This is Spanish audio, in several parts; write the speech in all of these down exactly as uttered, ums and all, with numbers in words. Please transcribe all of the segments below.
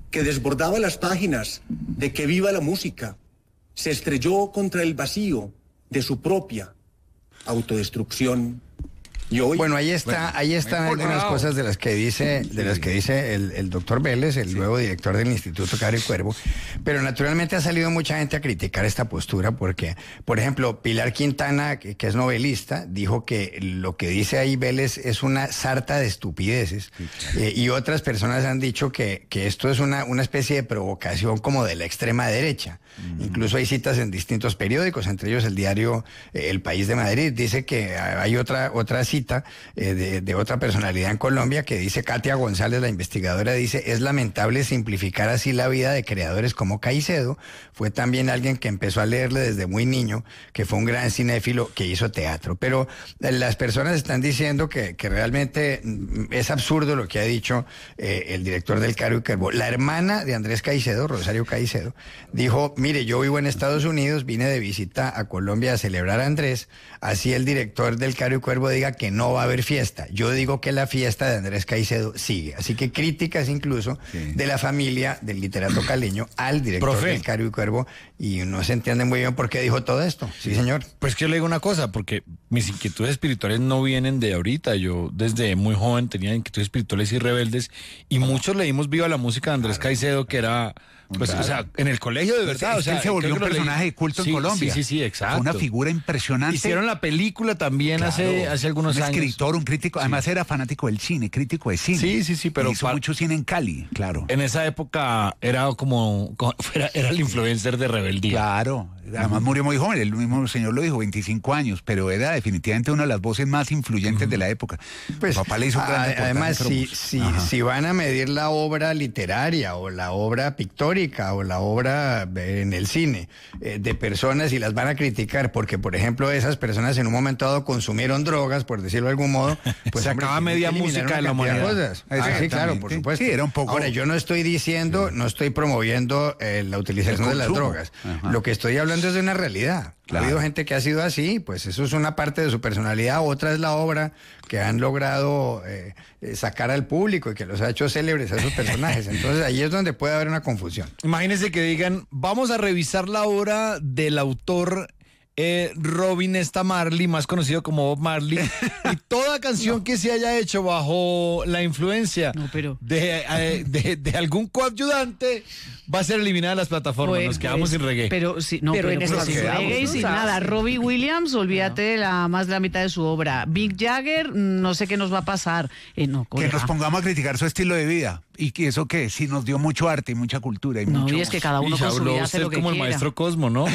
que desbordaba las páginas de Que viva la música, se estrelló contra el vacío de su propia autodestrucción. Y hoy, bueno, ahí está, bueno, ahí están algunas cosas de las que dice, de las que dice el, el doctor Vélez, el sí. nuevo director del Instituto Caro y Cuervo, pero naturalmente ha salido mucha gente a criticar esta postura porque, por ejemplo, Pilar Quintana, que, que es novelista, dijo que lo que dice ahí Vélez es una sarta de estupideces, sí. eh, y otras personas han dicho que, que esto es una, una especie de provocación como de la extrema derecha. Mm. Incluso hay citas en distintos periódicos, entre ellos el diario eh, El País de Madrid, dice que hay otra, otra cita Eh, de, de otra personalidad en Colombia que dice, Katia González, la investigadora, dice, es lamentable simplificar así la vida de creadores como Caicedo. Fue también alguien que empezó a leerle desde muy niño, que fue un gran cinéfilo que hizo teatro. Pero eh, las personas están diciendo que, que realmente es absurdo lo que ha dicho eh, el director del Caro y Cuervo. La hermana de Andrés Caicedo, Rosario Caicedo, dijo, mire, yo vivo en Estados Unidos, vine de visita a Colombia a celebrar a Andrés, así el director del Caro y Cuervo diga que no va a haber fiesta. Yo digo que la fiesta de Andrés Caicedo sigue. Así que críticas incluso sí. de la familia del literato caleño al director Profe. del Caro y Cuervo, y no se entiende muy bien por qué dijo todo esto. Sí, señor. Pues que yo le digo una cosa, porque mis inquietudes espirituales no vienen de ahorita. Yo desde muy joven tenía inquietudes espirituales y rebeldes, y muchos leímos Viva la música de Andrés claro. Caicedo, que era... Pues, claro. o sea, en el colegio de verdad, pues, o sea, él se volvió un personaje de culto sí, en Colombia. Sí, sí, sí, exacto. Fue una figura impresionante. Hicieron la película también claro, hace, hace algunos un años. Un escritor, un crítico, sí. además era fanático del cine, crítico de cine. Sí, sí, sí, pero... Y hizo mucho cine en Cali, claro. En esa época era como, como era, era el influencer de rebeldía. Claro, además murió muy joven, el mismo señor lo dijo, veinticinco años, pero era definitivamente una de las voces más influyentes uh-huh. de la época. Pues, papá le hizo un gran además, si, si, si van a medir la obra literaria o la obra pictórica o la obra en el cine eh, de personas y las van a criticar porque, por ejemplo, esas personas en un momento dado consumieron drogas, por decirlo de algún modo, pues se acaba media música de la humanidad. Ah, sí, claro, por supuesto. Sí, era un poco... Ahora, yo no estoy diciendo, no estoy promoviendo eh, la utilización de las drogas. Ajá. Lo que estoy hablando es de una realidad. Claro. Ha habido gente que ha sido así, pues eso es una parte de su personalidad, otra es la obra que han logrado eh, sacar al público y que los ha hecho célebres a esos personajes. Entonces ahí es donde puede haber una confusión. Imagínense que digan, vamos a revisar la obra del autor eh, Robin Esta Marley, más conocido como Bob Marley, y toda canción no. que se haya hecho bajo la influencia no, pero... de, eh, de, de algún coayudante va a ser eliminada de las plataformas. Pues, nos quedamos pues, sin reggae. Pero, sí, no, pero, pero, pero sin reggae y sin nada. Robbie Williams, olvídate de la, más de la mitad de su obra. Mick Jagger, no sé qué nos va a pasar. Eh, no, que nos pongamos a criticar su estilo de vida. ¿Y que eso qué? Si nos dio mucho arte y mucha cultura. Y no, mucho... y es que cada uno con su vida hace lo que como quiera. El maestro Cosmo, ¿no?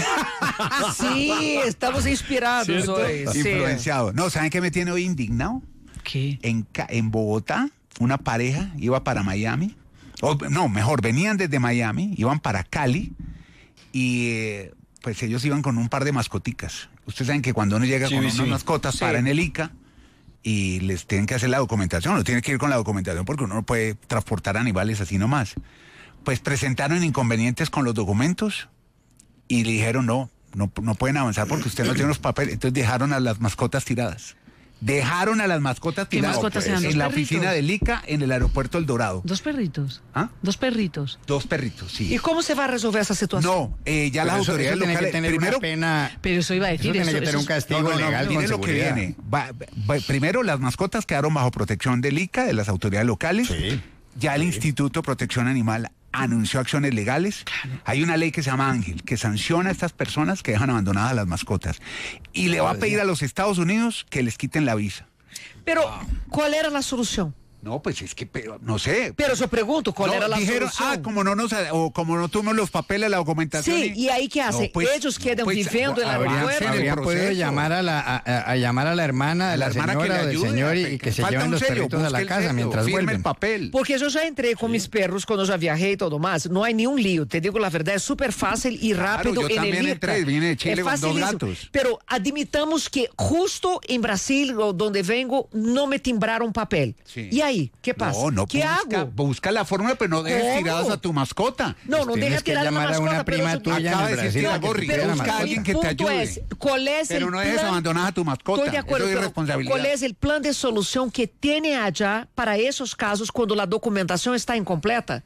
Sí, estamos inspirados hoy. Sí. Influenciados. No, ¿saben qué me tiene hoy indignado? ¿Qué? En, en Bogotá, una pareja iba para Miami. O, no, mejor, venían desde Miami, iban para Cali y eh, pues ellos iban con un par de mascoticas. Ustedes saben que cuando uno llega sí, con sí. unas mascotas, sí. para en el I C A y les tienen que hacer la documentación, uno tiene que ir con la documentación porque uno no puede transportar animales así nomás. Pues presentaron inconvenientes con los documentos y le dijeron no, no, no pueden avanzar porque usted no tiene los papeles. Entonces dejaron a las mascotas tiradas. Dejaron a las mascotas tiradas mascotas eran, en la oficina del I C A en el aeropuerto El Dorado. ¿Dos perritos? ¿Ah? ¿Dos perritos? Dos perritos, sí. ¿Y cómo se va a resolver esa situación? No, eh, ya pero las eso, autoridades eso locales... Tiene que tener primero, una pena... Pero eso iba a decir... Eso, eso tiene que tener un castigo no, no, no, no, legal con lo seguridad. que viene. Va, va, primero, las mascotas quedaron bajo protección del I C A, de las autoridades locales. Sí. Ya el sí. Instituto de Protección Animal anunció acciones legales. Claro. Hay una ley que se llama Ángel, que sanciona a estas personas que dejan abandonadas a las mascotas. Y le va a pedir a los Estados Unidos que les quiten la visa. Pero, ¿cuál era la solución? No, pues es que, pero, no sé. Pero yo pregunto, ¿cuál no, era la dijeron, solución? Ah, como no nos, o como no tuvimos los papeles, la documentación. Sí, y, y ahí qué hace, no, pues, ellos quedan pues, viviendo en la aeropuerto. Habrían podido llamar a la, a, a llamar a la hermana de la, la señora o del señor y, y que se lleven los sello, perritos a la casa sello, mientras vuelven. El papel. Porque yo ya entré con sí. mis perros cuando ya viajé y todo más. No hay ni un lío, te digo la verdad, es súper fácil y rápido claro, yo en también el I C A. Entré, vine de Chile con dos gatos. Pero admitamos que justo en Brasil, donde vengo, no me timbraron papel. Sí. ¿Y ahí? ¿Qué pasa? No, no, ¿Qué busca, hago? Busca la fórmula, pero no dejes ¿Cómo? tiradas a tu mascota. No, no dejes tiradas a la mascota. A una prima tuya acaba de decir que Borri, pero busca a alguien que te ayude. Es, ¿cuál es pero el no plan? dejes abandonar a tu mascota. Estoy de acuerdo, eso es pero irresponsabilidad. ¿cuál es el plan de solución que tiene allá para esos casos cuando la documentación está incompleta?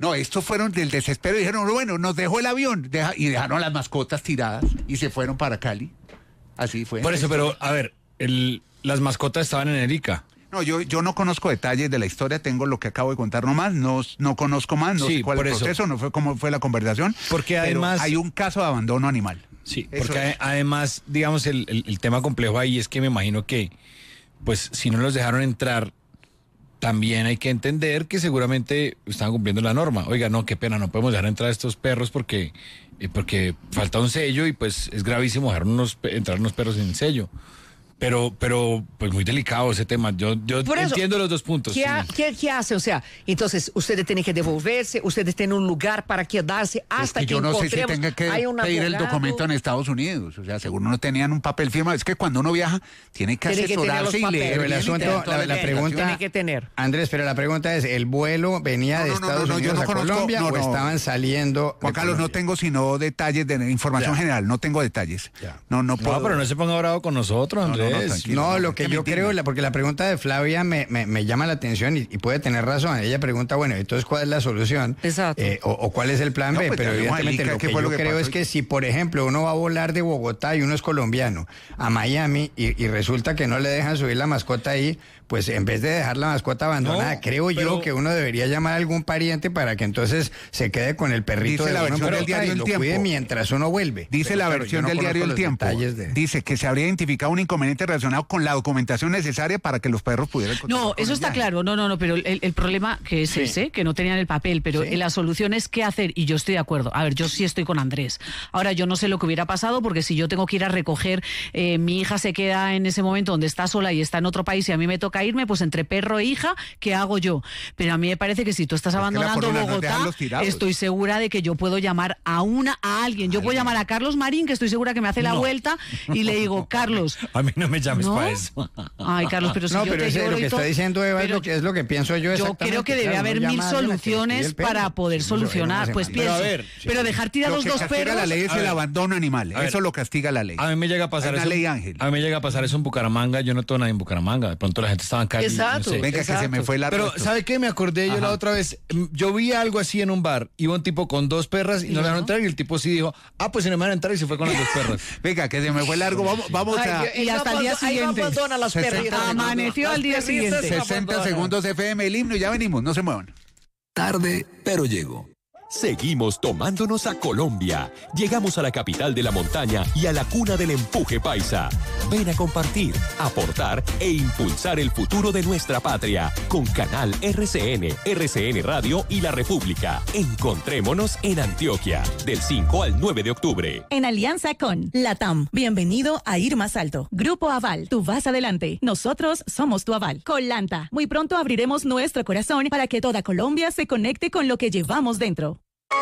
No, estos fueron del desespero y dijeron, bueno, nos dejó el avión deja, y dejaron las mascotas tiradas y se fueron para Cali. Así fue. Por eso, pero a ver, el, las mascotas estaban en Erika. No, yo, yo no conozco detalles de la historia, tengo lo que acabo de contar nomás, no, no conozco más, no sí, sé cuál es el eso. proceso, no fue cómo fue la conversación. Porque además pero hay un caso de abandono animal. Sí, Eso porque es. además, digamos, el, el, el tema complejo ahí es que me imagino que, pues, si no los dejaron entrar, también hay que entender que seguramente estaban cumpliendo la norma. Oiga, no, qué pena, no podemos dejar entrar a estos perros porque, eh, porque falta un sello y pues es gravísimo dejar unos, entrar unos perros sin sello. Pero, pero, pues muy delicado ese tema. Yo, yo Por eso, entiendo los dos puntos. ¿Qué, sí. ha- qué- qué hace? O sea, entonces ustedes tienen que devolverse, ustedes tienen un lugar para quedarse hasta Es que que, yo no sé si encontremos. tenga que Hay un pedir el abogado. documento en Estados Unidos. O sea, seguro no tenían un papel firmado. Es que cuando uno viaja, tiene que Tiene que tener asesorarse los y papeles. leer. Pero el bien y asunto, tener la, toda la legislación. pregunta, Tiene que tener. Andrés, pero la pregunta es, ¿el vuelo venía No, de no, no, Estados no, no, yo Unidos no a conozco, Colombia no, o no. estaban saliendo Juan de Carlos, no Colombia? tengo sino detalles de información Ya. general, no tengo detalles. Ya. No, no puedo. No, pero no se ponga bravo con nosotros, No, no, no, Andrés. tranquilo. No, no, lo que es que yo me indigna. creo, la- porque la pregunta de Flavia me, me, me llama la atención y, y puede tener razón. Ella pregunta, bueno, entonces, ¿cuál es la solución? Exacto. Eh, o, o cuál es el plan No, B? pues, Pero llamemos a evidentemente Lica, lo ¿qué que fue yo lo que creo pasó? es que si, por ejemplo, uno va a volar de Bogotá y uno es colombiano a Miami y, y resulta que no le dejan subir la mascota ahí, pues en vez de dejar la mascota abandonada, No, creo pero- yo que uno debería llamar a algún pariente para que entonces se quede con el perrito Dice de la uno en versión del Bogotá diario y El lo Tiempo. cuide mientras uno vuelve. Dice Pero la claro, versión yo no del diario conozco El los Tiempo. detalles de- Dice que se habría identificado un inconveniente relacionado con la documentación necesaria para que los perros pudieran continuar No, con eso el está viaje. claro. No, no, no, pero el, el problema que es Sí. ese, que no tenían el papel, pero Sí. la solución es qué hacer, y yo estoy de acuerdo. A ver, yo sí estoy con Andrés. Ahora, yo no sé lo que hubiera pasado, porque si yo tengo que ir a recoger, eh, mi hija se queda en ese momento donde está sola y está en otro país y a mí me toca irme, pues entre perro e hija, ¿qué hago yo? Pero a mí me parece que si tú estás Es que la abandonando fórmula no es Bogotá, dejarlos tirados. estoy segura de que yo puedo llamar a una, a alguien. Yo puedo llamar a Carlos Marín, que estoy segura que me hace la No. vuelta, y le digo, Carlos, A mí no me llames ¿no? para eso. Ay, Carlos, pero si No, yo pero te ese, lloro lo que y todo- está diciendo Eva es pero lo que, es lo que pienso yo yo exactamente. creo que debe Claro, haber uno mil llama a alguien a que le cuide soluciones el perro. para poder Eso, eso solucionar. no Pues se pienso, manda. Pero a ver, pero dejar tirados Lo que dos castiga perros. la ley es A el ver. abandono animal. A ver. Eso lo castiga la ley. A mí me llega a pasar Hay una eso. ley, Ángel. A mí me llega a pasar eso en Bucaramanga. Yo no tengo nadie en Bucaramanga. De pronto la gente estaba en Cali. Exacto. No sé. Venga, que se me fue la Pero, ¿sabe qué? Me acordé yo Ajá. la otra vez. mm, Yo vi algo así en un bar. Iba un tipo con dos perras y no le dejaron entrar. Y el tipo sí dijo, ah, pues si no me van a entrar, y se fue con las dos perras. Venga, que se me fue largo. Vamos, vamos Ay, a Y hasta el día ahí no siguiente. abandona las sesenta perritas. Amaneció Las al día perritas siguiente. no sesenta abandonan. segundos F M, el himno y ya venimos. No se muevan. Tarde, pero llego. Seguimos tomándonos a Colombia. Llegamos a la capital de la montaña y a la cuna del empuje paisa. Ven a compartir, aportar e impulsar el futuro de nuestra patria con Canal R C N, R C N Radio y La República. Encontrémonos en Antioquia del cinco al nueve de octubre. En alianza con Latam. Bienvenido a Ir Más Alto. Grupo Aval. Tú vas adelante. Nosotros somos tu aval. Colanta. Muy pronto abriremos nuestro corazón para que toda Colombia se conecte con lo que llevamos dentro.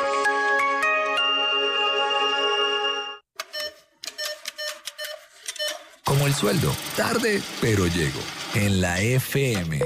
Como el sueldo, tarde, pero llego. En la F M.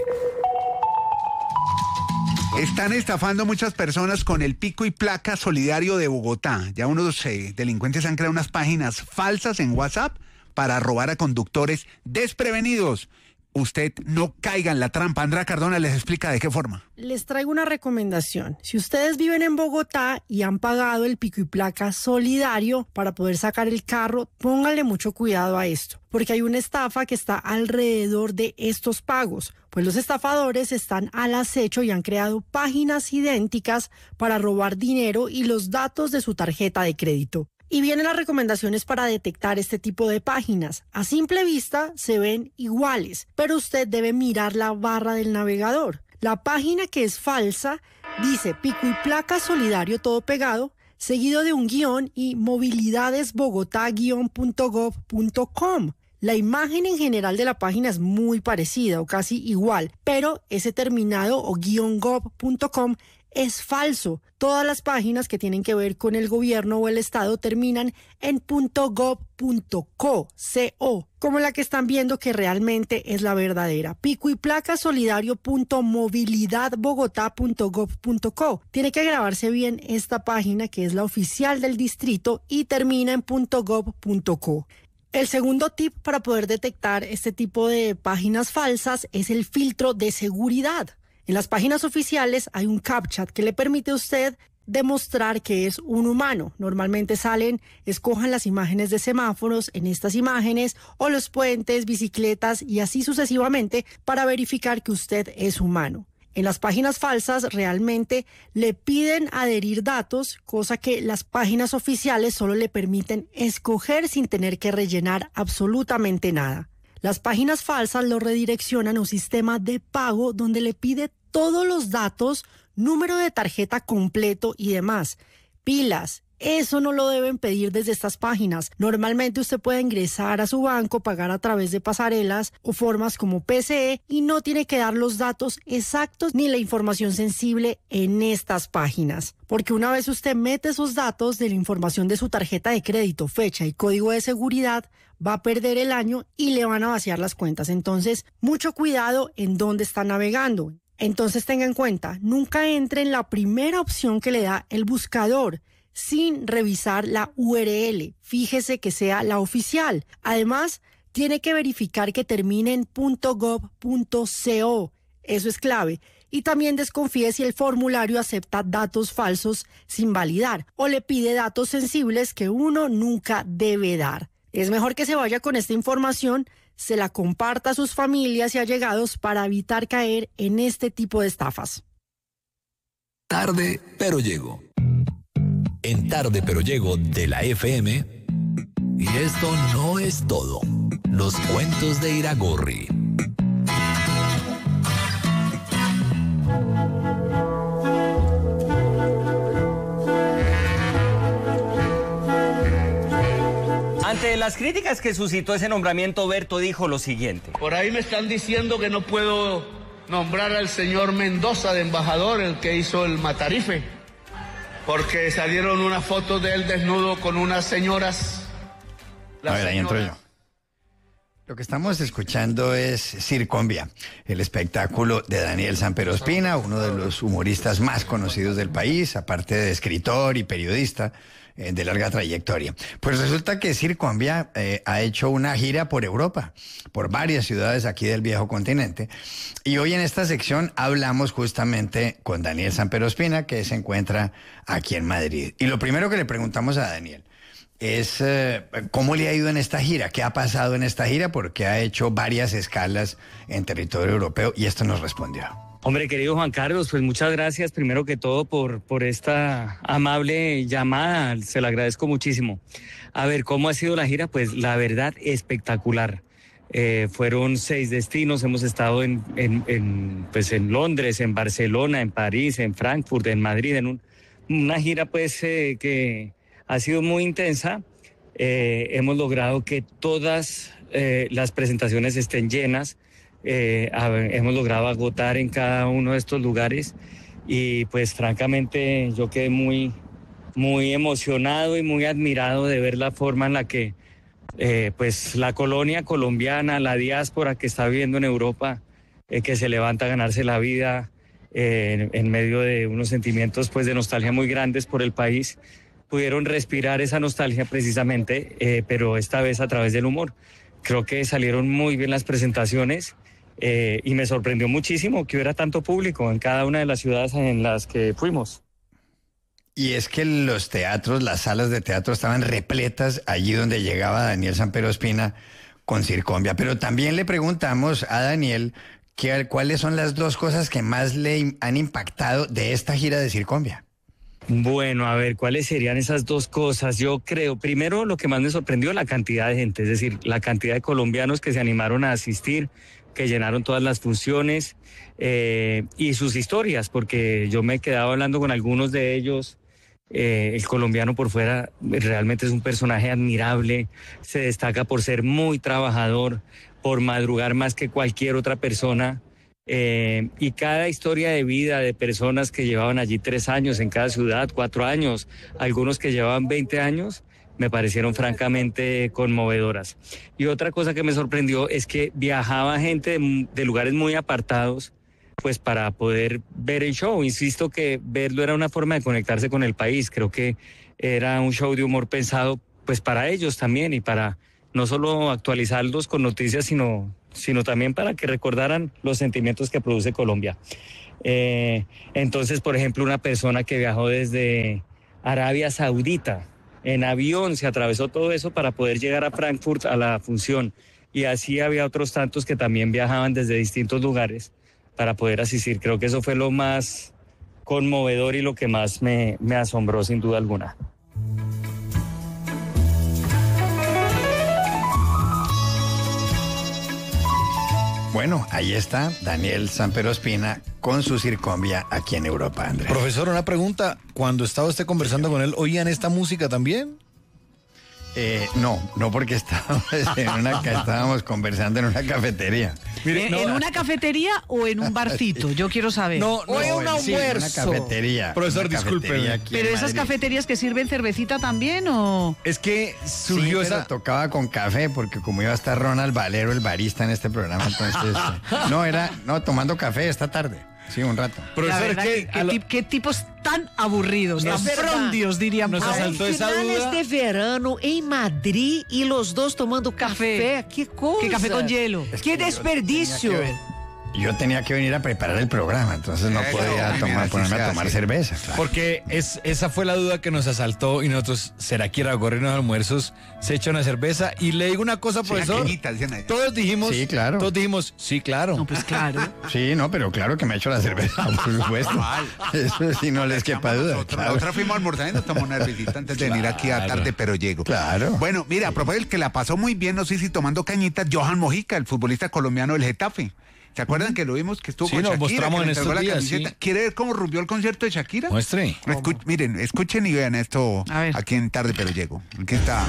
Están estafando muchas personas con el pico y placa solidario de Bogotá. Ya unos eh, delincuentes han creado unas páginas falsas en WhatsApp para robar a conductores desprevenidos. Usted no caiga en la trampa. Andrea Cardona les explica de qué forma. Les traigo una recomendación. Si ustedes viven en Bogotá y han pagado el pico y placa solidario para poder sacar el carro, pónganle mucho cuidado a esto, porque hay una estafa que está alrededor de estos pagos. Pues los estafadores están al acecho y han creado páginas idénticas para robar dinero y los datos de su tarjeta de crédito. Y vienen las recomendaciones para detectar este tipo de páginas. A simple vista se ven iguales, pero usted debe mirar la barra del navegador. La página que es falsa dice pico y placa solidario todo pegado, seguido de un guión y movilidadesbogotá guión punto gov punto com. La imagen en general de la página es muy parecida o casi igual, pero ese terminado o guión gov punto com es falso. Todas las páginas que tienen que ver con el gobierno o el estado terminan en .gov punto co, co, como la que están viendo que realmente es la verdadera. Pico y placa solidario punto movilidad bogotá punto gov punto co. Tiene que grabarse bien esta página que es la oficial del distrito y termina en .gov punto co. El segundo tip para poder detectar este tipo de páginas falsas es el filtro de seguridad. En las páginas oficiales hay un CAPTCHA que le permite a usted demostrar que es un humano. Normalmente salen, escojan las imágenes de semáforos en estas imágenes o los puentes, bicicletas y así sucesivamente para verificar que usted es humano. En las páginas falsas realmente le piden adherir datos, cosa que las páginas oficiales solo le permiten escoger sin tener que rellenar absolutamente nada. Las páginas falsas lo redireccionan a un sistema de pago donde le pide todos los datos, número de tarjeta completo y demás. Pilas, eso no lo deben pedir desde estas páginas. Normalmente usted puede ingresar a su banco, pagar a través de pasarelas o formas como P C E y no tiene que dar los datos exactos ni la información sensible en estas páginas. Porque una vez usted mete esos datos de la información de su tarjeta de crédito, fecha y código de seguridad, va a perder el año y le van a vaciar las cuentas. Entonces, mucho cuidado en dónde está navegando. Entonces tenga en cuenta, nunca entre en la primera opción que le da el buscador sin revisar la U R L. Fíjese que sea la oficial. Además, tiene que verificar que termine en .gov punto co. Eso es clave. Y también desconfíe si el formulario acepta datos falsos sin validar o le pide datos sensibles que uno nunca debe dar. Es mejor que se vaya con esta información, se la comparta a sus familias y allegados para evitar caer en este tipo de estafas. Tarde, pero llego. En Tarde, pero llego de la F M. Y esto no es todo. Los cuentos de Iragorri. Ante las críticas que suscitó ese nombramiento, Berto dijo lo siguiente. Por ahí me están diciendo que no puedo nombrar al señor Mendoza de embajador, el que hizo el Matarife, porque salieron unas fotos de él desnudo con unas señoras. A ver, ahí entro yo. Lo que estamos escuchando es Circombia, el espectáculo de Daniel Samperospina, uno de los humoristas más conocidos del país, aparte de escritor y periodista eh, de larga trayectoria. Pues resulta que Circombia eh, ha hecho una gira por Europa, por varias ciudades aquí del viejo continente, y hoy en esta sección hablamos justamente con Daniel Samperospina, que se encuentra aquí en Madrid. Y lo primero que le preguntamos a Daniel es eh, cómo le ha ido en esta gira, qué ha pasado en esta gira, porque ha hecho varias escalas en territorio europeo y esto nos respondió. Hombre, querido Juan Carlos, pues muchas gracias primero que todo por, por esta amable llamada, se la agradezco muchísimo. A ver, ¿cómo ha sido la gira? Pues la verdad, espectacular. Eh, fueron seis destinos, hemos estado en, en, en, pues en Londres, en Barcelona, en París, en Frankfurt, en Madrid, en un, una gira pues eh, que ha sido muy intensa. Eh, hemos logrado que todas eh, las presentaciones estén llenas. Eh, a, hemos logrado agotar en cada uno de estos lugares y pues francamente yo quedé muy, muy emocionado y muy admirado de ver la forma en la que eh, pues la colonia colombiana, la diáspora que está viviendo en Europa, eh, que se levanta a ganarse la vida eh, en, en medio de unos sentimientos pues de nostalgia muy grandes por el país, pudieron respirar esa nostalgia precisamente, eh, pero esta vez a través del humor. Creo que salieron muy bien las presentaciones eh, y me sorprendió muchísimo que hubiera tanto público en cada una de las ciudades en las que fuimos. Y es que los teatros, las salas de teatro estaban repletas allí donde llegaba Daniel Samperospina con Circombia. Pero también le preguntamos a Daniel que, cuáles son las dos cosas que más le han impactado de esta gira de Circombia. Bueno, a ver, ¿cuáles serían esas dos cosas? Yo creo, primero, lo que más me sorprendió, la cantidad de gente, es decir, la cantidad de colombianos que se animaron a asistir, que llenaron todas las funciones eh, y sus historias, porque yo me he quedado hablando con algunos de ellos. Eh, el colombiano por fuera realmente es un personaje admirable, se destaca por ser muy trabajador, por madrugar más que cualquier otra persona. Eh, y cada historia de vida de personas que llevaban allí tres años en cada ciudad, cuatro años, algunos que llevaban veinte años, me parecieron francamente conmovedoras. Y otra cosa que me sorprendió es que viajaba gente de, de lugares muy apartados, pues para poder ver el show. Insisto que verlo era una forma de conectarse con el país. Creo que era un show de humor pensado pues para ellos también y para no solo actualizarlos con noticias, sino, sino también para que recordaran los sentimientos que produce Colombia. Eh, entonces, por ejemplo, una persona que viajó desde Arabia Saudita en avión, se atravesó todo eso para poder llegar a Frankfurt a la función. Y así había otros tantos que también viajaban desde distintos lugares para poder asistir. Creo que eso fue lo más conmovedor y lo que más me, me asombró, sin duda alguna. Bueno, ahí está Daniel Samperospina con su Circombia aquí en Europa, Andrés. Profesor, una pregunta. Cuando estaba usted conversando con él, ¿oían esta música también? Eh, no, no porque estábamos, en una, estábamos conversando en una cafetería. Mire, ¿En, no, ¿En una cafetería o en un barcito? Yo quiero saber. No, no, o en un almuerzo. Sí, en una cafetería. Profesor, disculpe. ¿Pero esas cafeterías que sirven cervecita también o...? Es que surgió sí, pero esa... tocaba con café porque como iba a estar Ronald Valero, el barista en este programa, entonces... no, era... No, tomando café esta tarde. Sí, un rato. Profesor, verdad, ¿qué, qué, lo... qué tipos tan aburridos, tan frondios, diríamos. Nos asaltó esa duda. De verano en Madrid y los dos tomando café. café. ¿Qué cosa? ¿Qué café con hielo? Es ¡Qué desperdicio! Yo tenía que venir a preparar el programa, entonces no podía tomar, ponerme a tomar cerveza. Claro. Porque es, esa fue la duda que nos asaltó y nosotros, ¿será que ir a correr los almuerzos se echa una cerveza? Y le digo una cosa, profesor. Sí, todos dijimos, sí, claro. Todos dijimos, sí, claro. No, pues claro. Sí, no, pero claro que me ha hecho la cerveza, por supuesto. Eso sí, no les quepa duda. Otra, claro. otra fuimos a almorzar y nos tomamos una cervecita antes de venir aquí a tarde, pero llego. Claro. Bueno, mira, a propósito, el que la pasó muy bien, no sé si tomando cañitas, Johan Mojica, el futbolista colombiano del Getafe. ¿Se acuerdan que lo vimos que estuvo sí, con nos Shakira? mostramos en estos días, sí. ¿Quiere ver cómo rumbió el concierto de Shakira? Muestre. Escu miren, escuchen y vean esto aquí en Tarde Pero Llego. Aquí está.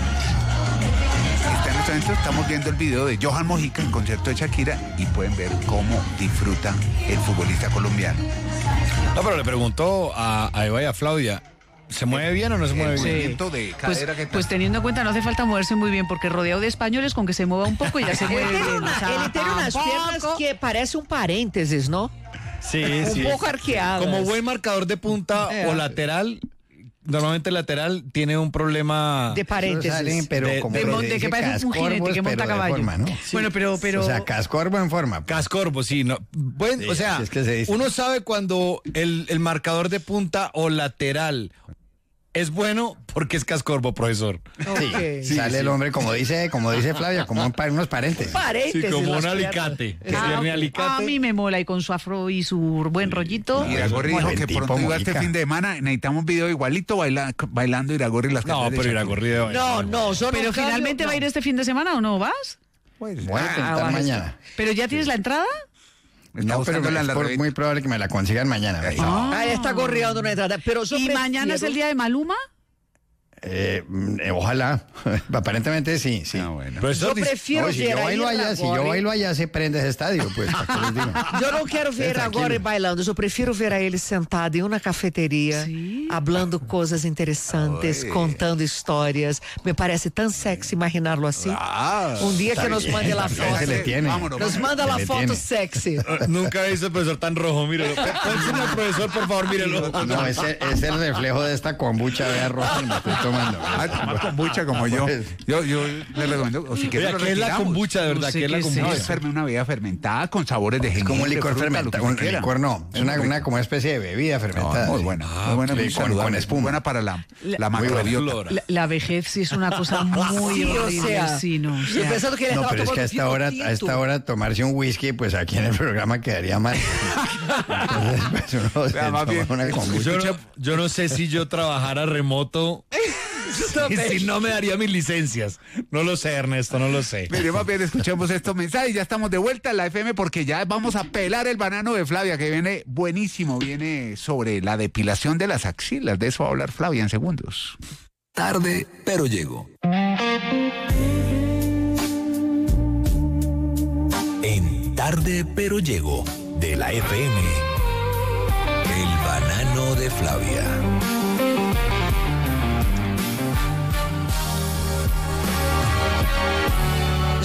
Está en este momento, estamos viendo el video de Johan Mojica, el concierto de Shakira, y pueden ver cómo disfruta el futbolista colombiano. No, pero le preguntó a, a Eva y a Flavia, ¿se mueve bien o no se mueve bien? Sí. De pues, que pues teniendo en cuenta, no hace falta moverse muy bien, porque rodeado de españoles, con que se mueva un poco ya se mueve bien. O sea, él tiene unas piernas que parece un paréntesis, ¿no? Sí, un sí. Un poco arqueado. Como buen marcador de punta eh, o lateral, normalmente el lateral tiene un problema de paréntesis, salen, pero de, como de, de, de que parece un jinete que monta caballo. Forma, ¿no? Sí. Bueno, pero, pero o sea, cascorbo en forma. Cascorbo, sí, no. Buen, sí, o sea, es que se dice. Uno sabe cuando el, el marcador de punta o lateral es bueno porque es cascorbo, profesor. Okay. Sí, sí, sale sí. el hombre, como dice, como dice Flavia, como un, unos paréntesis. Paréntesis. Sí, como un alicate. Ah, alicate. A mí me mola y con su afro y su buen rollito. Y Iragorri dijo que pronto iba este fin de semana, necesitamos un video igualito baila, bailando Iragorri las No, pero Iragorri de No, no, yo Pero no finalmente no. va a ir este fin de semana o no, ¿vas? Pues voy a intentar ah, mañana. ¿Pero ya tienes sí. la entrada? No, pero es por, muy probable que me la consigan mañana. Ah, ah está corriendo una entrada. Pero yo ¿Y prefiero... mañana es el día de Maluma? Eh, eh, ojalá, aparentemente sí, sí. Ah, bueno. Pero yo prefiero no, si yo bailo allá, si yo bailo allá se prende ese estadio, pues. Yo no quiero ver agora bailando, yo prefiero ver a ele sentado em uma cafeteria, sí. hablando cosas interesantes, Oye. contando historias. Me parece tan sexy imaginarlo así. Ah, un día que nos mande la foto. Nos manda la foto sexy. Nunca he visto al profesor tan rojo, míralo. Pónseme al profesor, por favor, míralo. No, ese es el reflejo de esta kombucha, vea roja, me estoy tomando. Ah, toma kombucha como yo. Yo, yo le recomiendo. O si Oye, ¿qué es la kombucha de verdad? No sé ¿Qué es la kombucha? No, es una bebida fermentada con sabores de jengibre. Es como un licor fermentado. Un licor no. Es una, una como especie de bebida fermentada. No, muy buena. Ah, muy buena. Muy con, con espuma. Buena para la, la macrobiota. La, la vejez sí es una cosa muy sí, horrible. O sea, sí, no, o sea. Pensando que no, pero es que a esta hora, a esta hora tomarse un whisky, pues aquí en el programa quedaría mal. Entonces, pues uno se toma una kombucha. Yo no, yo no sé si yo trabajara remoto. Si, si no me daría mis licencias. No lo sé, Ernesto, no lo sé. Mire, más bien escuchemos estos mensajes. Ya estamos de vuelta en la F M porque ya vamos a pelar el banano de Flavia, que viene buenísimo. Viene sobre la depilación de las axilas. De eso va a hablar Flavia en segundos. Tarde, pero llego. En Tarde, pero llego, de la F M. El banano de Flavia. Yo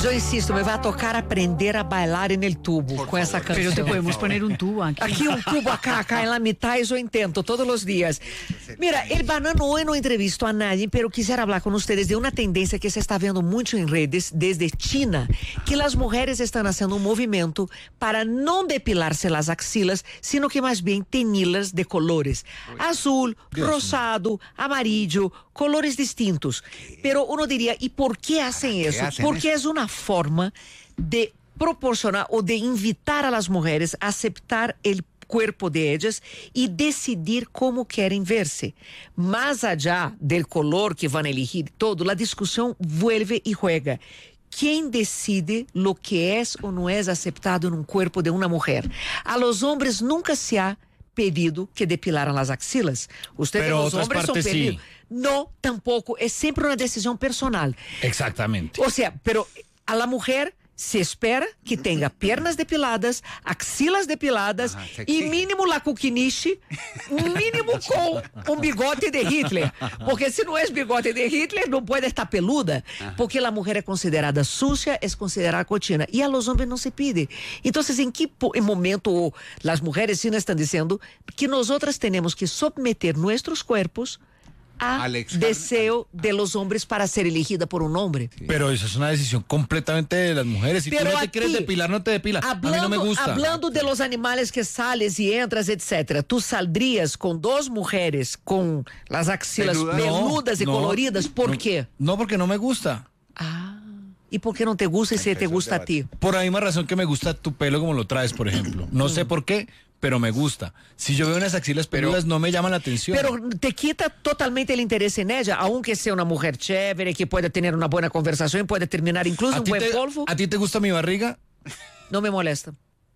yo insisto, me va a tocar aprender a bailar en el tubo con esa canción. Pero te podemos poner un tubo aquí. Aquí un tubo acá, acá en la mitad, y yo intento todos los días. Mira, el Banano hoy no entrevistó a nadie, pero quisiera hablar con ustedes de una tendencia que se está viendo mucho en redes desde China, que las mujeres están haciendo un movimiento para no depilarse las axilas, sino que más bien teñirlas de colores. Azul, rosado, amarillo, colores distintos. Pero uno diría, ¿y por qué hacen eso? hacen Porque es una forma de proporcionar o de invitar a las mujeres a aceptar el cuerpo de ellas y decidir cómo quieren verse. Más allá del color que van a elegir todo, la discusión vuelve y juega. ¿Quién decide lo que es o no es aceptado en un cuerpo de una mujer? A los hombres nunca se ha pedido que depilaran las axilas. Ustedes, Pero los otras hombres, son partes pedidos. sí. No, tampoco. Es siempre una decisión personal. Exactamente. O sea, pero a la mujer se espera que tenga piernas depiladas, axilas depiladas Ajá, se y exige. mínimo la cuquiniche, mínimo con un bigote de Hitler. Porque si no es bigote de Hitler, no puede estar peluda. Porque la mujer es considerada sucia, es considerada cochina. Y a los hombres no se pide. Entonces, ¿en qué po- en momento las mujeres sí nos están diciendo que nosotras tenemos que someter nuestros cuerpos a Alex, deseo de los hombres para ser elegida por un hombre? Pero eso es una decisión completamente de las mujeres. Si Pero tú no te aquí, quieres depilar, no te depila. A mí no me gusta. Hablando de los animales que sales y entras, etcétera, ¿tú saldrías con dos mujeres con las axilas Peludas. peludas y No, coloridas? ¿Por no, qué? No, porque no me gusta. Ah, ¿y por qué no te gusta y si te gusta a ti? Por la misma razón que me gusta tu pelo como lo traes, por ejemplo. No sé por qué, pero me gusta. Si yo veo unas axilas peludas, no me llaman la atención. Pero te quita totalmente el interés en ella, aunque sea una mujer chévere, que pueda tener una buena conversación, puede terminar incluso ¿A un ti, buen te, polvo. ¿A ti te gusta mi barriga? No me molesta.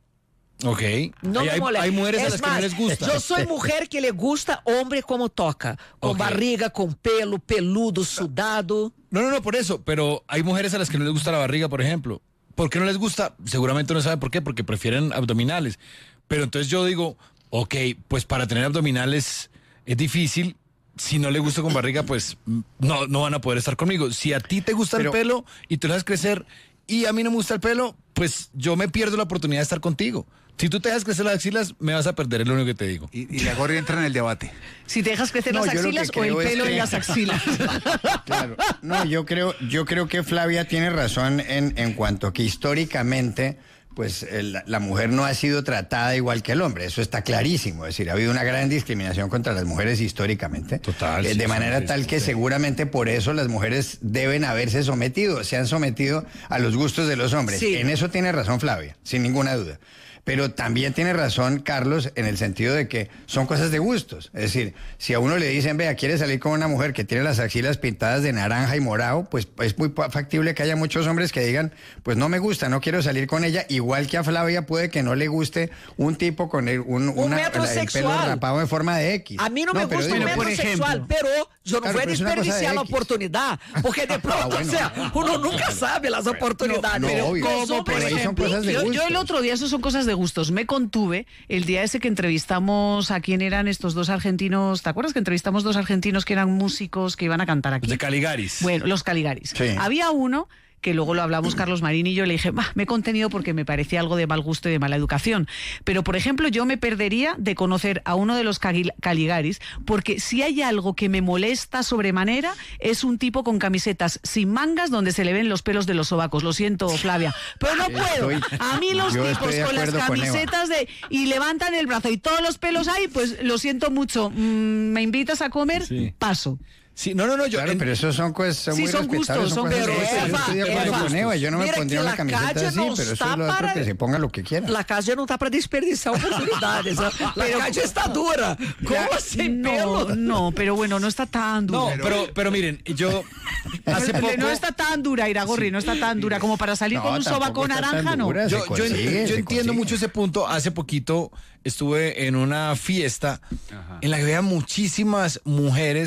Ok. No hay, me hay- molesta. hay mujeres a Es las más, que no les gusta. Yo soy mujer que le gusta hombre como toca, con Ok. barriga, con pelo, peludo, sudado. No, no, no, por eso. Pero hay mujeres a las que no les gusta la barriga, por ejemplo. ¿Por qué no les gusta? Seguramente no saben por qué, porque prefieren abdominales. Pero entonces yo digo, ok, pues para tener abdominales es difícil. Si no le gusta con barriga, pues no, no van a poder estar conmigo. Si a ti te gusta Pero- el pelo y te lo dejas crecer y a mí no me gusta el pelo, pues yo me pierdo la oportunidad de estar contigo. Si tú te dejas crecer las axilas, me vas a perder, es lo único que te digo. Y, y la Gorri entra en el debate. Si te dejas crecer No, las yo lo que axilas o el creo es pelo que- en las axilas. Claro. No, yo creo, yo creo que Flavia tiene razón en, en cuanto a que históricamente, pues eh, la, la mujer no ha sido tratada igual que el hombre. Eso está clarísimo. Es decir, ha habido una gran discriminación contra las mujeres históricamente. Total, Eh, sí, de manera sí, tal sí, que sí. seguramente por eso las mujeres deben haberse sometido, se han sometido a los gustos de los hombres. Sí. En eso tiene razón Flavia, sin ninguna duda. Pero también tiene razón Carlos en el sentido de que son cosas de gustos. Es decir, si a uno le dicen, vea, quiere salir con una mujer que tiene las axilas pintadas de naranja y morado, pues es muy pa- factible que haya muchos hombres que digan, pues no me gusta, no quiero salir con ella. Igual que a Flavia puede que no le guste un tipo con el, un, una- el pelo metrosexual. rapado en forma de X. A mí no, me pero gusta digo, un por metrosexual, ejemplo, pero yo no Claro, voy a pero es una cosa de desperdiciar la X. oportunidad, porque de pronto, bueno. o sea, uno nunca sabe las oportunidades. no, Pero obvio. los Como, hombres, por ahí son cosas de yo, yo gustos. el otro día, eso son cosas de gustos, me contuve el día ese que entrevistamos a quién eran estos dos argentinos, ¿te acuerdas que entrevistamos dos argentinos que eran músicos que iban a cantar aquí? De Caligaris. Bueno, los Caligaris. Sí. Había uno que luego lo hablamos Carlos Marín y yo, le dije, bah, me he contenido porque me parecía algo de mal gusto y de mala educación. Pero, por ejemplo, yo me perdería de conocer a uno de los Cali- Caligaris, porque si hay algo que me molesta sobremanera, es un tipo con camisetas sin mangas donde se le ven los pelos de los sobacos. Lo siento, Flavia, pero no puedo. Estoy- A mí los yo tipos estoy de con las acuerdo con Eva. camisetas de y levantan el brazo y todos los pelos ahí, pues lo siento mucho. Mm, ¿me invitas a comer? Sí. Paso. Sí, no, no, no, yo... Claro, en- pero esos son cosas son Sí, muy son respetables, gustos, son cosas de pero gustos. Yo Eva, estoy de acuerdo Eva, con Eva, yo no me mira pondría que una la camiseta calle así, no pero eso está es lo otro para- que se ponga lo que quiera. La calle no está para desperdiciar oportunidades. ¿eh? La calle está dura. ¿Cómo sin No, pelo? no, pero bueno, no está tan dura. No, pero, pero miren, yo hace poco... No está tan dura, Iragorri, no está tan dura como para salir No, con un tampoco sobaco está tan naranja, ¿no? dura. Se Yo, yo, consigue, yo se entiendo consigue. mucho ese punto. Hace poquito estuve en una fiesta en la que había muchísimas mujeres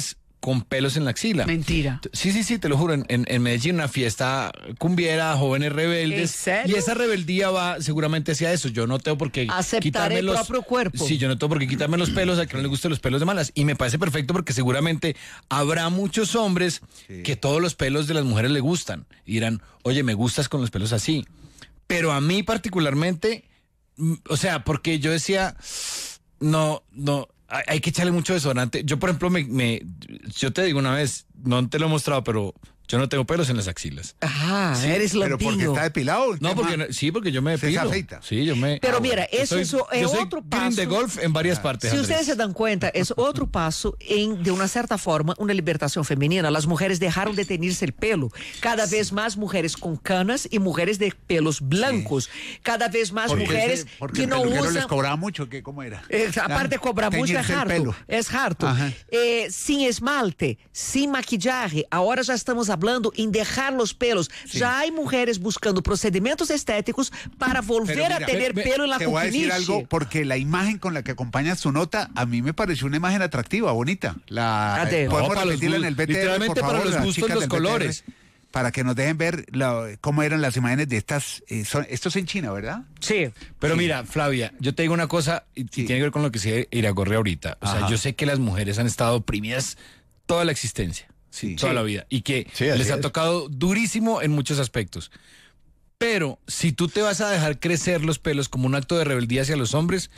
con pelos en la axila. Mentira. Sí, sí, sí, te lo juro. En, en, en Medellín, una fiesta cumbiera, jóvenes rebeldes. ¿En serio? Y esa rebeldía va seguramente hacia eso. Yo no tengo por qué Aceptar quitarme el los, propio cuerpo. Sí, yo no tengo por qué quitarme los pelos a que no le gusten los pelos de malas. Y me parece perfecto porque seguramente habrá muchos hombres sí. que todos los pelos de las mujeres le gustan. Y dirán, oye, me gustas con los pelos así. Pero a mí particularmente, o sea, porque yo decía, no, no, hay, hay que echarle mucho desodorante. Yo, por ejemplo, me, me, yo te digo una vez, no te lo he mostrado, pero yo no tengo pelos en las axilas. Ah, sí, eres lampiño. ¿Pero porque está depilado? No, porque no, sí, porque yo me depilo. ¿Se afeita? Sí, yo me... Pero ah, mira, eso, soy, eso es soy otro paso. green de golf en varias partes, Si Andrés. ustedes se dan cuenta, es otro paso en, de una cierta forma, una liberación femenina. Las mujeres dejaron de teñirse el pelo. Cada vez más mujeres con canas y mujeres de pelos blancos. Sí. Cada vez más porque mujeres ese, porque que no el usan... les cobraba mucho, ¿qué, ¿cómo era? Eh, aparte cobra mucho, es harto. Es harto. Eh, sin esmalte, sin maquillaje. Ahora ya estamos hablando en dejar los pelos. Sí. Ya hay mujeres buscando procedimientos estéticos para volver mira, a tener me, pelo en la te voy a decir algo, porque la imagen con la que acompaña su nota, a mí me pareció una imagen atractiva, bonita. La, eh, podemos no, repetirla en el B T R, literalmente por favor, para los gustos, los colores. B T R, para que nos dejen ver la, cómo eran las imágenes de estas. Eh, son, esto es en China, ¿verdad? Sí. Pero sí. mira, Flavia, yo te digo una cosa y, sí. y tiene que ver con lo que se Iragorri ahorita. O Ajá. sea, yo sé que las mujeres han estado oprimidas toda la existencia. Sí, toda sí. la vida. Y que sí, les ha es. tocado durísimo en muchos aspectos. Pero si tú te vas a dejar crecer los pelos como un acto de rebeldía hacia los hombres,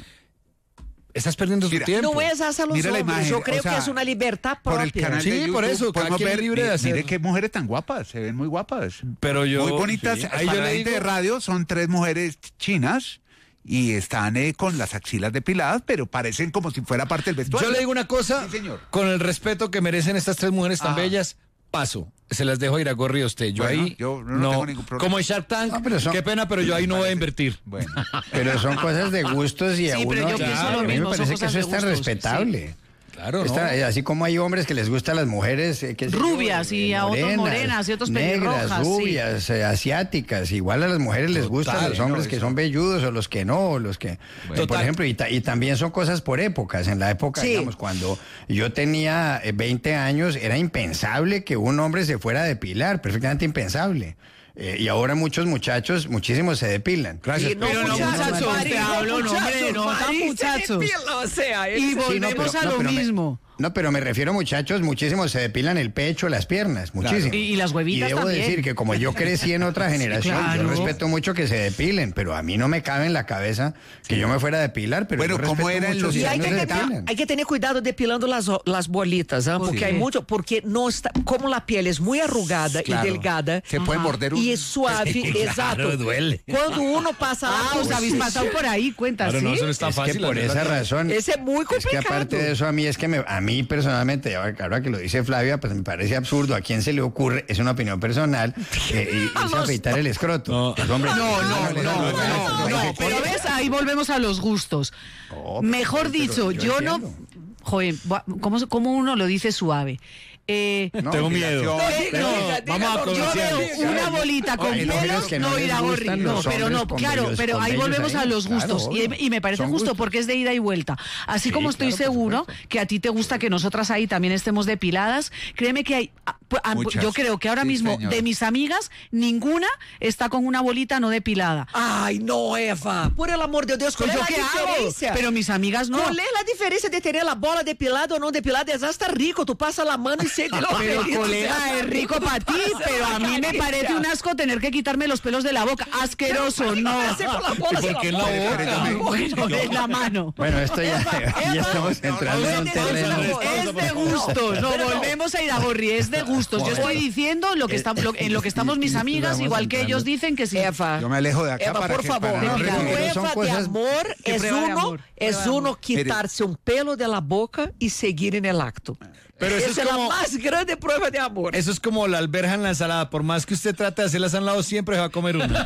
estás perdiendo Mira, tu tiempo. No es hacia los Mira hombres. imagen, Yo creo o sea, que es una libertad propia. Por el canal sí, de YouTube, por eso. Cada quien ver, es libre de hacer. Mire qué mujeres tan guapas. Se ven muy guapas. Pero yo, muy bonitas. Sí. Ahí para yo la gente digo... de radio son tres mujeres chinas. Y están eh, con las axilas depiladas, pero parecen como si fuera parte del vestuario. Yo le digo una cosa, sí, señor. Con el respeto que merecen estas tres mujeres tan Ajá. bellas, paso. Se las dejo ir a Gorri a usted. Yo bueno, ahí yo no, no tengo ningún problema. Como en Shark Tank, no, son, qué pena, pero yo ahí no voy a invertir. Bueno, pero son cosas de gustos y a sí, uno pero yo claro, a mí me parece que eso es tan respetable. Sí. Claro, Esta, ¿no? Así como hay hombres que les gustan las mujeres eh, que rubias yo, eh, y a morenas, otros morenas y otros pelirrojas, negras, rubias, sí. eh, asiáticas, igual a las mujeres les Total, gustan los hombres no, que eso. son velludos o los que no, los que bueno, por ejemplo, y, ta, y también son cosas por épocas. En la época, sí. digamos, cuando yo tenía veinte años, era impensable que un hombre se fuera a depilar, perfectamente impensable. Eh, y ahora muchos muchachos, muchísimos se depilan. Gracias. No, pero no muchachos, no, te hablo, no, hombre, no tan muchachos. Depila, o sea, y volvemos sí, no, pero, a lo no, mismo. Me, no, pero me refiero muchachos, muchísimos se depilan el pecho, las piernas, muchísimos. Claro. Y, y las huevitas Y debo también. decir que como yo crecí en otra generación, sí, claro. yo respeto mucho que se depilen, pero a mí no me cabe en la cabeza que sí. yo me fuera a depilar, pero bueno, yo ¿cómo eran los y hay que, tener, hay que tener cuidado depilando las, las bolitas, ¿eh? porque sí. hay mucho, porque no está, como la piel es muy arrugada claro. y delgada, se puede morder un... y es suave, claro, exacto. duele. Cuando uno pasa ah, la os habéis pasado por ahí, cuenta, claro, ¿sí? no, eso no está es fácil, que por esa razón, ese es muy complicado. Es que aparte de eso a mí es que me, a mí personalmente, ahora que lo dice Flavia, pues me parece absurdo. ¿A quién se le ocurre? Es una opinión personal. Eh, y, y afeitar el escroto. No, pues, hombre, no, no, no, no, no, no, pero ves, ahí volvemos a los gustos. Oh, Mejor pero, dicho, pero yo, yo no... Joder, ¿cómo, ¿cómo uno lo dice suave? Eh, no, tengo miedo. No, no, vamos a conocer. Yo veo una bolita con pelo, no, no Iragorri. No, pero no, claro, pero ahí volvemos ahí, a los gustos. Claro, y, y me parece justo gustos. Porque es de ida y vuelta. Así sí, como estoy claro, seguro que a ti te gusta que nosotras ahí también estemos depiladas, créeme que hay. A, Muchas. Yo creo que ahora sí, mismo señor. de mis amigas, ninguna está con una bolita no depilada. Ay, no, Eva. Por el amor de Dios, ¿cuál es la diferencia? Pero mis amigas no. ¿Cuál es la diferencia de tener la bola depilada o no depilada? Es hasta rico. Tú pasas la mano y se te lo Pero colega, es rico para ti, pero a mí me parece un asco tener que quitarme los pelos de la boca. Asqueroso, no. ¿Y por qué en la boca? Bueno, en la mano. Bueno, esto ya, ya estamos entrando en un terreno. Es de gustos. No, volvemos a Iragorri, es de gustos. Yo estoy diciendo lo que está, lo, en lo que estamos mis amigas, igual que ellos dicen que sí. Eva, yo me alejo de acá Eva, para por que, favor. Para la prueba de amor es uno, es uno quitarse un pelo de la boca y seguir en el acto. Pero eso Esa es, es como, la más grande prueba de amor. Eso es como la alberja en la ensalada. Por más que usted trate de hacerlas a un lado, siempre va a comer una.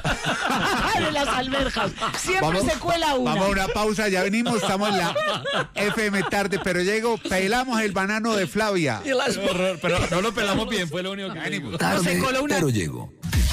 De las alberjas. Siempre vamos, se cuela una. Vamos a una pausa, ya venimos. Estamos en la F M tarde, pero llego. Pelamos el banano de Flavia. Y las... pero, pero no lo pelamos bien, fue lo único que venimos. Tarde, no una... pero llego.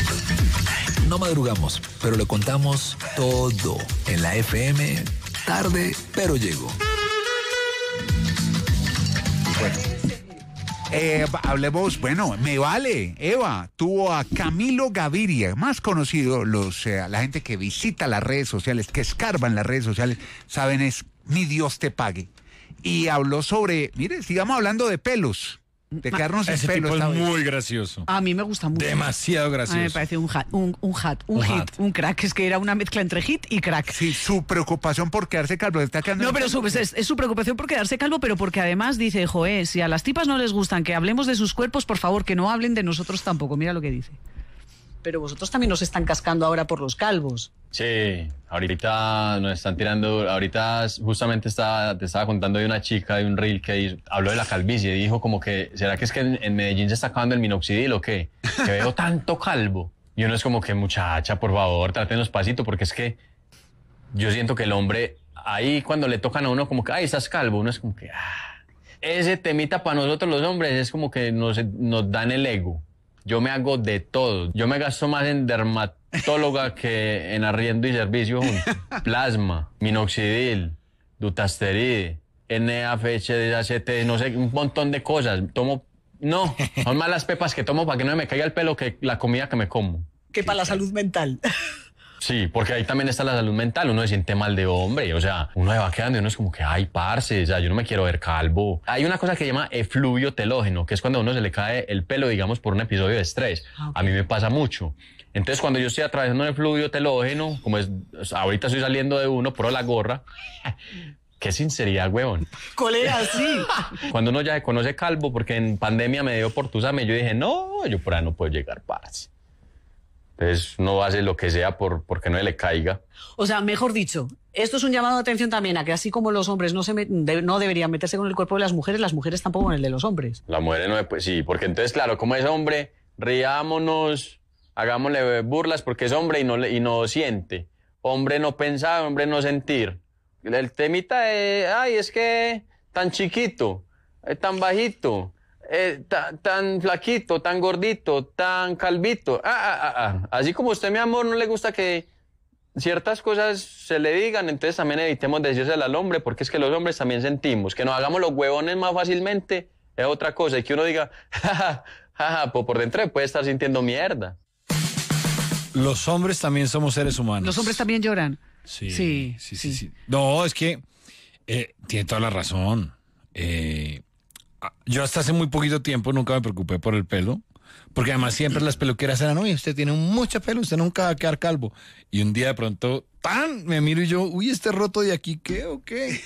No madrugamos, pero le contamos todo en la F M. Tarde, pero llego. Bueno. Eh, hablemos, bueno, me vale. Eva tuvo a Camilo Gaviria, más conocido, los, eh, la gente que visita las redes sociales, que escarban las redes sociales, saben, es Mi Dios te pague. Y habló sobre, mire, sigamos hablando de pelos. De quedarnos en Ese pelos. tipo es ¿sabes? muy gracioso. A mí me gusta mucho. Demasiado gracioso. A mí me parece un hat, un, un hat, un, Un hit, hat. un crack. Es que era una mezcla entre hit y crack. Sí, su preocupación por quedarse calvo. Está quedando No, pero su, es, es su preocupación por quedarse calvo, pero porque además dice, joé, si a las tipas no les gustan que hablemos de sus cuerpos, por favor, que no hablen de nosotros tampoco. Mira lo que dice. Pero vosotros también nos están cascando ahora por los calvos. Sí, ahorita nos están tirando, ahorita justamente estaba, te estaba contando de una chica, de un reel que hizo, habló de la calvicie y dijo como que, ¿será que es que en, en Medellín se está acabando el minoxidil o qué? Que veo tanto calvo. Y uno es como que, muchacha, por favor, trátenos pasito, porque es que yo siento que el hombre, ahí cuando le tocan a uno como que, ay, estás calvo, uno es como que, ah. Ese temita para nosotros los hombres es como que nos, nos dan el ego. Yo me hago de todo. Yo me gasto más en dermatóloga que en arriendo y servicio juntos. Plasma, minoxidil, dutasteride, N A F H D A C T, no sé, un montón de cosas. Tomo, no, son más las pepas que tomo para que no me caiga el pelo que la comida que me como. Que para la salud mental. Sí, porque ahí también está la salud mental, uno se siente mal de hombre, o sea, uno se va quedando y uno es como que, ay, parce, o sea, yo no me quiero ver calvo. Hay una cosa que se llama efluvio telógeno, que es cuando a uno se le cae el pelo, digamos, por un episodio de estrés. Okay. A mí me pasa mucho. Entonces, cuando yo estoy atravesando un efluvio telógeno, como es, ahorita estoy saliendo de uno, por la gorra, qué sinceridad, huevón. Colea, sí. Cuando uno ya se conoce calvo, porque en pandemia me dio por tusame, yo dije, no, yo por ahí no puedo llegar, parce. Entonces no hace lo que sea por porque no le caiga. O sea, mejor dicho, esto es un llamado de atención también a que así como los hombres no se me, de, no deberían meterse con el cuerpo de las mujeres, las mujeres tampoco con el de los hombres. Las mujeres no, pues sí, porque entonces, claro, como es hombre, riámonos, hagámosle burlas porque es hombre y no, y no siente. Hombre no pensar, hombre no sentir. El temita es, ay, es que tan chiquito, tan bajito. Eh, ta, tan flaquito, tan gordito, tan calvito. Ah, ah, ah, ah. Así como usted, mi amor, no le gusta que ciertas cosas se le digan, entonces también evitemos decírselo al hombre, porque es que los hombres también sentimos. Que nos hagamos los huevones más fácilmente es otra cosa. Y que uno diga, jaja, jaja, pues por dentro puede estar sintiendo mierda. Los hombres también somos seres humanos. Los hombres también lloran. Sí, sí, sí, sí. sí, sí. No, es que eh, tiene toda la razón. Eh... Yo hasta hace muy poquito tiempo nunca me preocupé por el pelo, porque además siempre las peluqueras eran, uy, usted tiene mucho pelo, usted nunca va a quedar calvo. Y un día de pronto, ¡tan! Me miro y yo, uy, este roto de aquí, ¿qué o qué?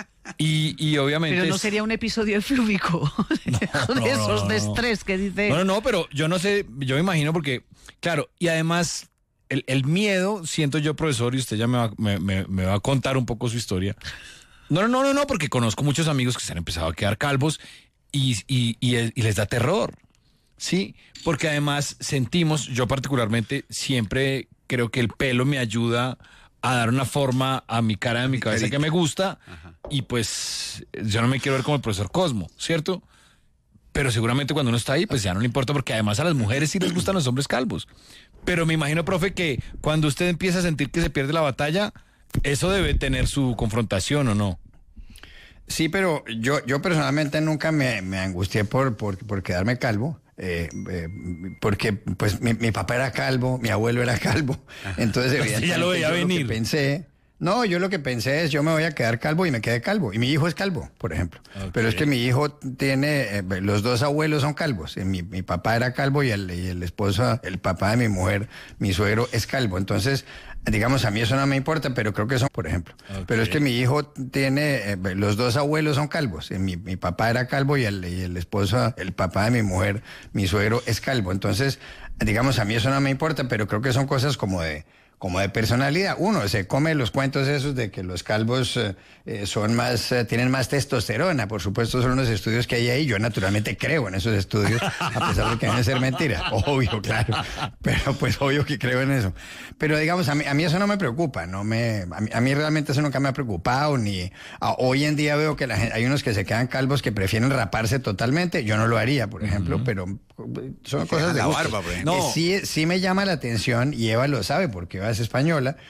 Y, y obviamente... Pero no sería un episodio eflúvico, no, de no, esos no, de no. estrés que dice... No, no, no, pero yo no sé, yo me imagino porque, claro, y además el, el miedo, siento yo, profesor, y usted ya me va, me, me, me va a contar un poco su historia. No, no, no, no, no, porque conozco muchos amigos que se han empezado a quedar calvos y, y, y, y les da terror, ¿sí? Porque además sentimos, yo particularmente siempre creo que el pelo me ayuda a dar una forma a mi cara, a mi cabeza que me gusta. Ajá. Y pues yo no me quiero ver como el profesor Cosmo, ¿cierto? Pero seguramente cuando uno está ahí, pues ya no le importa, porque además a las mujeres sí les gustan los hombres calvos. Pero me imagino, profe, que cuando usted empieza a sentir que se pierde la batalla, eso debe tener su confrontación, ¿o no? Sí, pero yo, yo personalmente nunca me, me angustié por, por, por quedarme calvo. Eh, eh, porque pues mi, mi papá era calvo, mi abuelo era calvo. Entonces, evidentemente, ya lo veía yo venir. Lo que pensé, no, yo lo que pensé es, yo me voy a quedar calvo y me quedé calvo. Y mi hijo es calvo, por ejemplo. Okay. Pero es que mi hijo tiene, eh, los dos abuelos son calvos. Mi, mi papá era calvo y el, y el esposo, el papá de mi mujer, mi suegro, es calvo. Entonces, digamos, a mí eso no me importa, pero creo que son, por ejemplo. Okay. Pero es que mi hijo tiene, eh, los dos abuelos son calvos. Mi, mi papá era calvo y el, y el esposo, el papá de mi mujer, mi suegro, es calvo. Entonces, digamos, a mí eso no me importa, pero creo que son cosas como de... como de personalidad. Uno se come los cuentos esos de que los calvos eh, son más, eh, tienen más testosterona. Por supuesto, son unos estudios que hay ahí. Yo naturalmente creo en esos estudios, a pesar de que deben ser mentira. Obvio, claro. Pero pues obvio que creo en eso. Pero digamos, a mí, a mí eso no me preocupa. No me, a mí, a mí realmente eso nunca me ha preocupado. Ni a, hoy en día veo que la gente, hay unos que se quedan calvos que prefieren raparse totalmente. Yo no lo haría, por ejemplo, uh-huh. pero son cosas de la gusto. barba, no. eh, sí, sí me llama la atención, y Eva lo sabe porque Eva es española,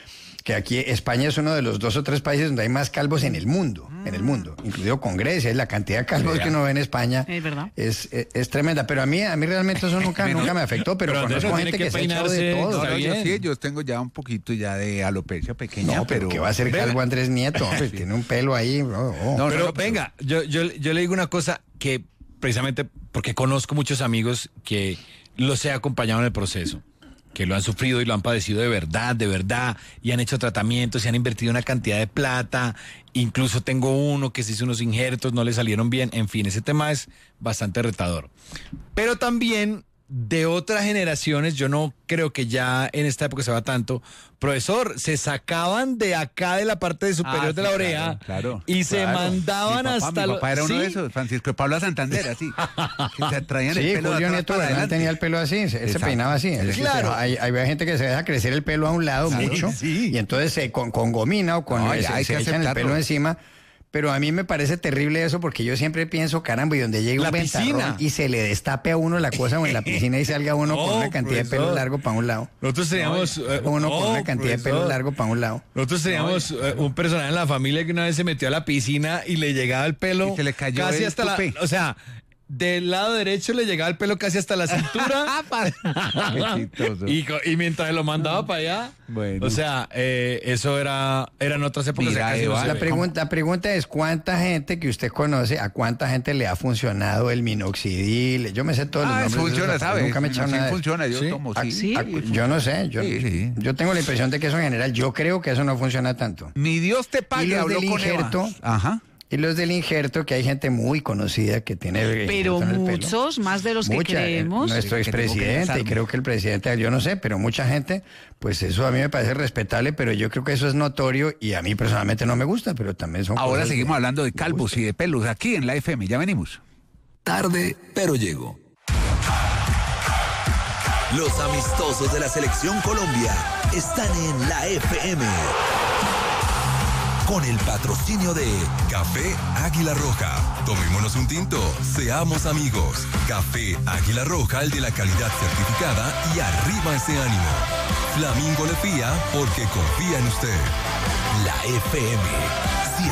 que aquí España es uno de los dos o tres países donde hay más calvos en el mundo, mm. en el mundo, incluido con Grecia, y la cantidad de calvos que uno ve en España es, verdad. es, es, es tremenda, pero a mí a mí realmente eso nunca, nunca me afectó, pero, pero conozco gente que, que se ha echado de todo. No, yo sí, yo tengo ya un poquito ya de alopecia pequeña, no, pero, pero que va a ser calvo Andrés Nieto, hombre, sí. Tiene un pelo ahí. Oh, oh. No, pero no, venga, yo, yo, yo le digo una cosa que precisamente porque conozco muchos amigos que los he acompañado en el proceso, que lo han sufrido y lo han padecido de verdad, de verdad, y han hecho tratamientos y han invertido una cantidad de plata. Incluso tengo uno que se hizo unos injertos, no le salieron bien. En fin, ese tema es bastante retador. Pero también de otras generaciones, yo no creo que ya en esta época se va tanto. Profesor, se sacaban de acá de la parte superior ah, de la sí, oreja claro, claro, y se claro. mandaban mi papá, hasta... Mi papá era uno ¿sí? de esos, Francisco de Paula Santander, así. Que se traían sí, el pelo Julio Nieto Bernal tenía el pelo así, él se peinaba así. Es claro. Hay, hay gente que se deja crecer el pelo a un lado claro, mucho sí. y entonces se, con, con gomina o con no, se, se echan el pelo encima. Pero a mí me parece terrible eso porque yo siempre pienso, caramba, y donde llega un ventarrón y se le destape a uno la cosa o en la piscina y salga uno oh, con una cantidad profesor. de pelo largo para un lado. Nosotros teníamos... No, uno oh, con una cantidad profesor. de pelo largo para un lado. Nosotros teníamos no, uh, un personaje en la familia que una vez se metió a la piscina y le llegaba el pelo y se le cayó casi el hasta tupé. la... O sea... Del lado derecho le llegaba el pelo casi hasta la cintura. y, y mientras lo mandaba para allá. Bueno. O sea, eh, eso era eran otras épocas. Mira, Eva, no la, pregunta, la pregunta es: ¿cuánta gente que usted conoce, a cuánta gente le ha funcionado el minoxidil? Yo me sé todos ah, los nombres. Funciona, ¿sabes? Nunca me he echado nada. Funciona, yo ¿sí? tomo, sí. sí. A, yo no sé. Yo, sí, sí. yo tengo la impresión de que eso en general, yo creo que eso no funciona tanto. Ni Dios te pague, habló con injerto, Eva. Ajá. Y los del injerto, que hay gente muy conocida que tiene... Pero muchos, más de los que Mucha, creemos. Nuestro expresidente, y creo que el presidente, yo no sé, pero mucha gente, pues eso a mí me parece respetable, pero yo creo que eso es notorio y a mí personalmente no me gusta, pero también son Ahora seguimos hablando de calvos y de pelos aquí en la F M, ya venimos. Tarde, pero llego. Los amistosos de la Selección Colombia están en la F M. Con el patrocinio de Café Águila Roja. Tomémonos un tinto, seamos amigos. Café Águila Roja, el de la calidad certificada y arriba ese ánimo. Flamingo le fía porque confía en usted. La F M.